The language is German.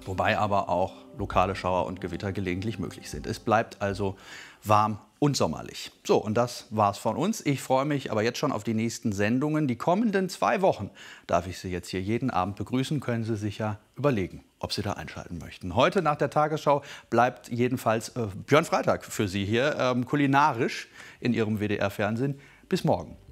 wobei aber auch lokale Schauer und Gewitter gelegentlich möglich sind. Es bleibt also warm und sommerlich. So, und das war's von uns. Ich freue mich aber jetzt schon auf die nächsten Sendungen. Die kommenden 2 Wochen darf ich Sie jetzt hier jeden Abend begrüßen. Können Sie sich ja überlegen, ob Sie da einschalten möchten. Heute nach der Tagesschau bleibt jedenfalls Björn Freitag für Sie hier kulinarisch in Ihrem WDR-Fernsehen. Bis morgen.